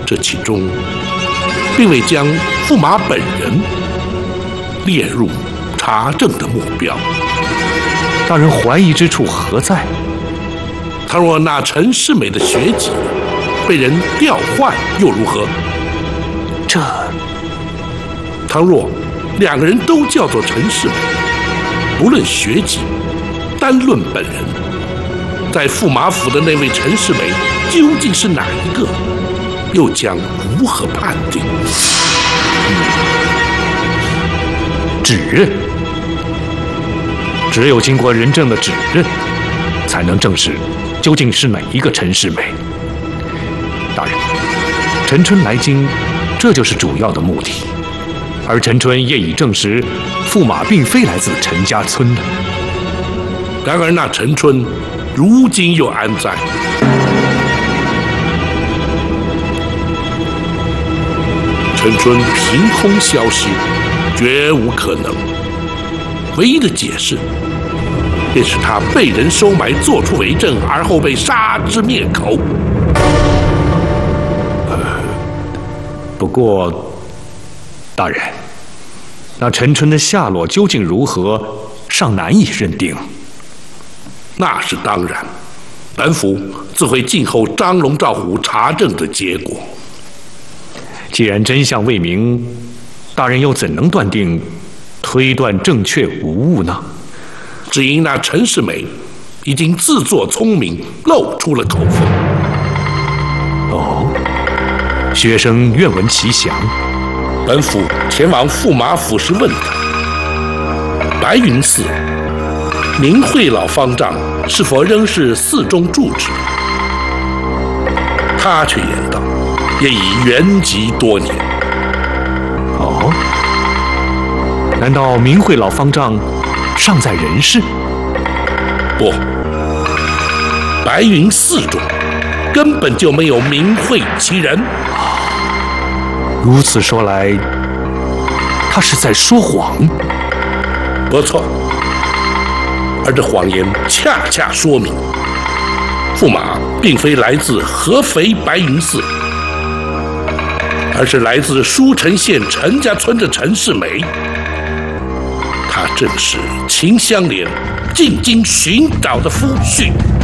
这其中并未将驸马本人列入查证的目标。 大人怀疑之处何在？ 倘若那陈世美的学籍被人调换又如何？倘若两个人都叫做陈世美，不论学籍，单论本人，在驸马府的那位陈世美究竟是哪一个，又将如何判定？ 指认，只有经过人证的指认，才能证实究竟是哪一个陈世美。大人，陈春来京，这就是主要的目的。而陈春也已证实，驸马并非来自陈家村的。 然而那陈春如今又安在？陈春凭空消失，绝无可能。唯一的解释，便是他被人收买，做出伪证，而后被杀之灭口。 不过，大人，那陈春的下落究竟如何，尚难以认定。 那是当然，本府自会静候张龙赵虎查证的结果。 既然真相未明，大人又怎能断定推断正确无误呢？ 只因那陈世美已经自作聪明，露出了口风。 哦，学生愿闻其详。 本府前往驸马府时问他，白云寺明慧老方丈是否仍是寺中住持？他却言道，也已圆寂多年。 哦，难道明慧老方丈尚在人世？ 不，白云寺中根本就没有明慧其人。 如此说来，他是在说谎。 不错，而这谎言恰恰说明，驸马并非来自合肥白云寺，而是来自舒城县陈家村的陈世美。他正是秦香莲进京寻找的夫婿。